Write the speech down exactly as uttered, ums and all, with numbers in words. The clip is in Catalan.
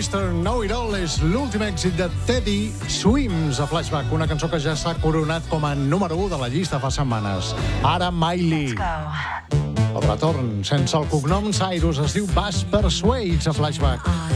mister Know-It-All és l'últim èxit de Teddy Swims a Flashback, una cançó que ja s'ha coronat com a número u de la llista fa setmanes. Ara Miley. El retorn sense el cognom Cyrus es diu Bass Persuades a Flashback.